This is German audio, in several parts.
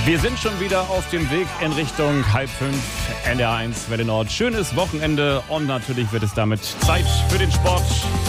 Wir sind schon wieder auf dem Weg in Richtung 4:30 NDR1 Welle Nord. Schönes Wochenende und natürlich wird es damit Zeit für den Sport.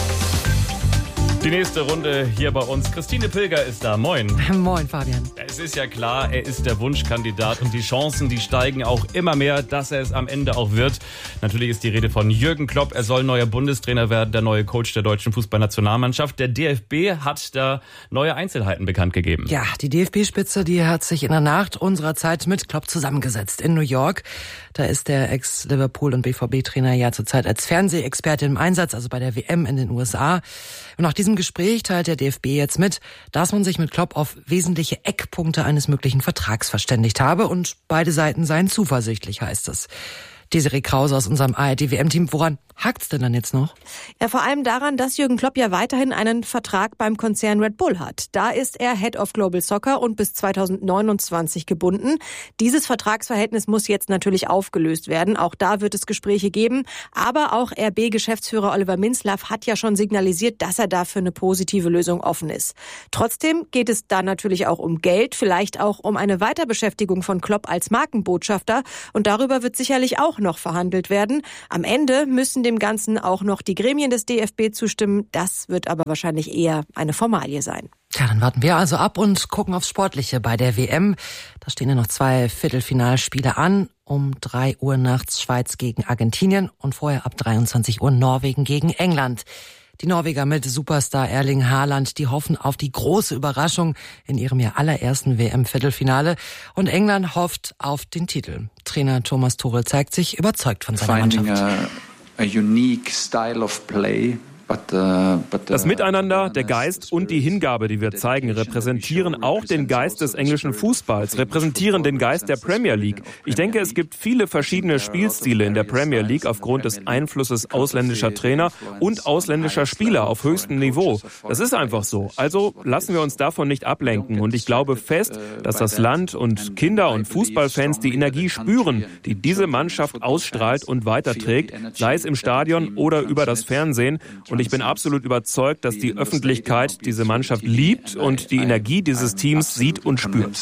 Die nächste Runde hier bei uns. Christine Pilger ist da. Moin. Moin, Fabian. Es ist ja klar, er ist der Wunschkandidat und die Chancen, die steigen auch immer mehr, dass er es am Ende auch wird. Natürlich ist die Rede von Jürgen Klopp. Er soll neuer Bundestrainer werden, der neue Coach der deutschen Fußballnationalmannschaft. Der DFB hat da neue Einzelheiten bekannt gegeben. Ja, die DFB-Spitze, die hat sich in der Nacht unserer Zeit mit Klopp zusammengesetzt in New York. Da ist der Ex-Liverpool- und BVB-Trainer ja zurzeit als Fernsehexperte im Einsatz, also bei der WM in den USA. Und nach diesem Gespräch teilt der DFB jetzt mit, dass man sich mit Klopp auf wesentliche Eckpunkte eines möglichen Vertrags verständigt habe und beide Seiten seien zuversichtlich, heißt es. Desiree Krause aus unserem ARD-WM-Team. Woran hakt's denn dann jetzt noch? Ja, vor allem daran, dass Jürgen Klopp ja weiterhin einen Vertrag beim Konzern Red Bull hat. Da ist er Head of Global Soccer und bis 2029 gebunden. Dieses Vertragsverhältnis muss jetzt natürlich aufgelöst werden. Auch da wird es Gespräche geben. Aber auch RB-Geschäftsführer Oliver Minzlaff hat ja schon signalisiert, dass er dafür eine positive Lösung offen ist. Trotzdem geht es da natürlich auch um Geld, vielleicht auch um eine Weiterbeschäftigung von Klopp als Markenbotschafter. Und darüber wird sicherlich auch noch verhandelt werden. Am Ende müssen dem Ganzen auch noch die Gremien des DFB zustimmen. Das wird aber wahrscheinlich eher eine Formalie sein. Ja, dann warten wir also ab und gucken aufs Sportliche bei der WM. Da stehen ja noch 2 Viertelfinalspiele an. Um 3 Uhr nachts Schweiz gegen Argentinien und vorher ab 23 Uhr Norwegen gegen England. Die Norweger mit Superstar Erling Haaland, die hoffen auf die große Überraschung in ihrem ja allerersten WM-Viertelfinale. Und England hofft auf den Titel. Trainer Thomas Tuchel zeigt sich überzeugt von seiner Mannschaft. A unique style of play. Das Miteinander, der Geist und die Hingabe, die wir zeigen, repräsentieren auch den Geist des englischen Fußballs, repräsentieren den Geist der Premier League. Ich denke, es gibt viele verschiedene Spielstile in der Premier League aufgrund des Einflusses ausländischer Trainer und ausländischer Spieler auf höchstem Niveau. Das ist einfach so. Also lassen wir uns davon nicht ablenken. Und ich glaube fest, dass das Land und Kinder und Fußballfans die Energie spüren, die diese Mannschaft ausstrahlt und weiterträgt, sei es im Stadion oder über das Fernsehen. Und ich bin absolut überzeugt, dass die Öffentlichkeit diese Mannschaft liebt und die Energie dieses Teams sieht und spürt.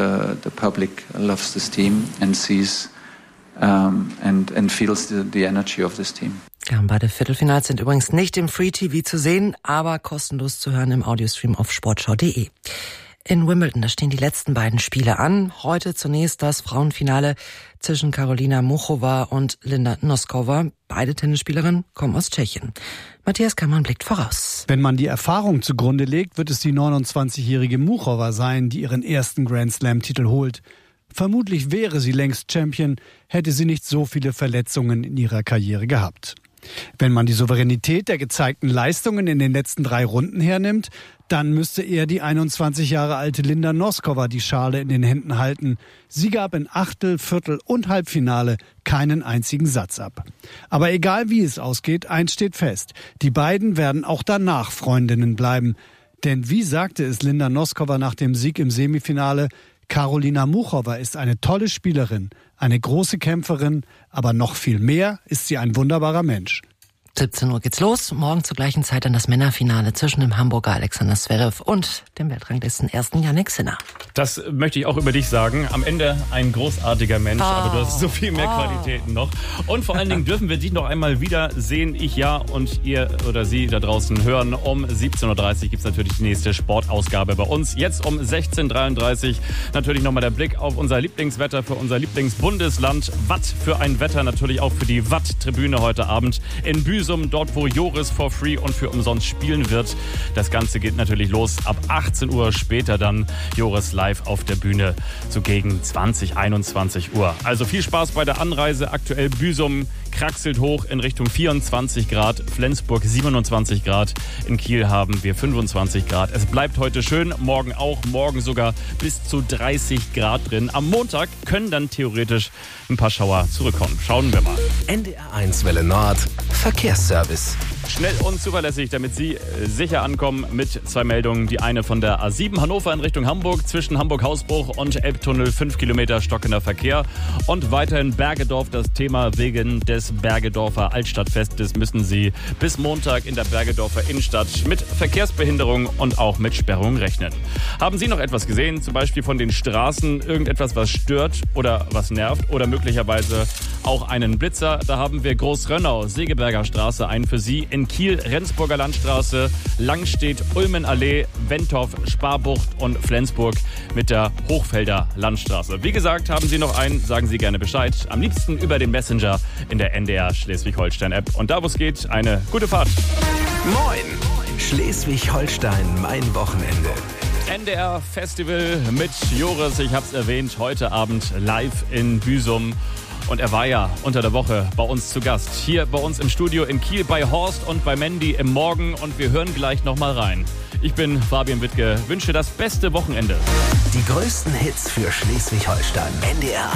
Ja, und beide Viertelfinals sind übrigens nicht im Free TV zu sehen, aber kostenlos zu hören im Audiostream auf sportschau.de. In Wimbledon, da stehen die letzten beiden Spiele an. Heute zunächst das Frauenfinale zwischen Karolina Muchova und Linda Noskova. Beide Tennisspielerinnen kommen aus Tschechien. Matthias Kammann blickt voraus. Wenn man die Erfahrung zugrunde legt, wird es die 29-jährige Muchova sein, die ihren ersten Grand-Slam-Titel holt. Vermutlich wäre sie längst Champion, hätte sie nicht so viele Verletzungen in ihrer Karriere gehabt. Wenn man die Souveränität der gezeigten Leistungen in den letzten 3 Runden hernimmt, dann müsste eher die 21 Jahre alte Linda Noskova die Schale in den Händen halten. Sie gab in Achtel-, Viertel- und Halbfinale keinen einzigen Satz ab. Aber egal wie es ausgeht, eins steht fest. Die beiden werden auch danach Freundinnen bleiben. Denn wie sagte es Linda Noskova nach dem Sieg im Semifinale, Karolina Muchova ist eine tolle Spielerin, eine große Kämpferin, aber noch viel mehr ist sie ein wunderbarer Mensch. 17 Uhr geht's los. Morgen zur gleichen Zeit dann das Männerfinale zwischen dem Hamburger Alexander Zverev und dem Weltranglisten ersten Jannik Sinner. Das möchte ich auch über dich sagen. Am Ende ein großartiger Mensch, aber du hast so viel mehr Qualitäten noch. Und vor allen Dingen dürfen wir dich noch einmal wieder sehen. Ich ja und ihr oder Sie da draußen hören. Um 17.30 Uhr gibt's natürlich die nächste Sportausgabe bei uns. Jetzt um 16.33 Uhr natürlich nochmal der Blick auf unser Lieblingswetter für unser Lieblingsbundesland. Watt für ein Wetter, natürlich auch für die Watt-Tribüne heute Abend in Büsum. Dort, wo Joris for free und für umsonst spielen wird. Das Ganze geht natürlich los ab 18 Uhr, später dann Joris live auf der Bühne so gegen 21 Uhr. Also viel Spaß bei der Anreise. Aktuell Büsum kraxelt hoch in Richtung 24 Grad, Flensburg 27 Grad, in Kiel haben wir 25 Grad. Es bleibt heute schön, morgen auch, morgen sogar bis zu 30 Grad drin. Am Montag können dann theoretisch ein paar Schauer zurückkommen. Schauen wir mal. NDR1 Welle Nord, Verkehrsservice. Schnell und zuverlässig, damit Sie sicher ankommen mit 2 Meldungen. Die eine von der A7 Hannover in Richtung Hamburg, zwischen Hamburg-Hausbruch und Elbtunnel 5 Kilometer stockender Verkehr. Und weiterhin Bergedorf, das Thema wegen des Bergedorfer Altstadtfestes müssen Sie bis Montag in der Bergedorfer Innenstadt mit Verkehrsbehinderung und auch mit Sperrung rechnen. Haben Sie noch etwas gesehen, zum Beispiel von den Straßen, irgendetwas, was stört oder was nervt oder möglicherweise auch einen Blitzer? Da haben wir Großrönnau, Segeberger Straße, einen für Sie. In Kiel, Rendsburger Landstraße, Langstedt, Ulmenallee, Wentorf, Sparbucht und Flensburg mit der Hochfelder Landstraße. Wie gesagt, haben Sie noch einen, sagen Sie gerne Bescheid. Am liebsten über den Messenger in der NDR Schleswig-Holstein-App. Und da, wo es geht, eine gute Fahrt. Moin! Schleswig-Holstein, mein Wochenende. NDR Festival mit Joris, ich hab's erwähnt, heute Abend live in Büsum. Und er war ja unter der Woche bei uns zu Gast. Hier bei uns im Studio in Kiel bei Horst und bei Mandy im Morgen. Und wir hören gleich nochmal rein. Ich bin Fabian Wittke, wünsche das beste Wochenende. Die größten Hits für Schleswig-Holstein. NDR